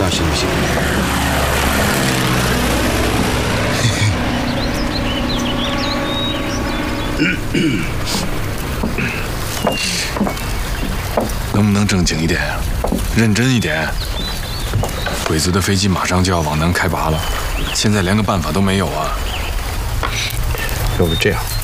行不行？ 能不能正经一点啊？认真一点。鬼子的飞机马上就要往南开拔了，现在连个办法都没有啊！ 要不这样？